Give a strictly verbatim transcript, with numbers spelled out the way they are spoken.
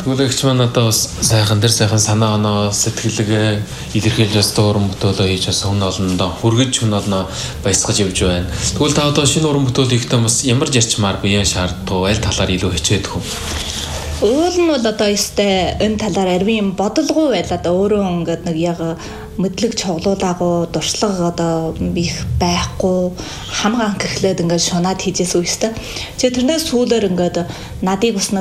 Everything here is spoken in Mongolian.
Тэгвэл ихч маань одоо бас сайхан дээр сайхан санаа оноо сэтгэлгээ илэрхийлж бас уран бүтээлөө хийж бас хүн олондоо хүргэж хүн олноо баясгаж явж байна. Тэгвэл та одоо шинэ уран бүтээл хийхдээ бас ямар зарчмаар биеэ шаарддаг, аль талаар илүү хичээдэг вэ? Уул нь бол одоо ёстой энэ талаар арвин бодолгоо байл одоо өөрөө ингээд нэг яг мэдлэг чоглуулаагүй дуршлаг одоо их байхгүй хамгаан гэхлээд ингээд шунаад хийжээс үстэй. Тэгээ тэрнээс сүүлээр ингээд надыг бас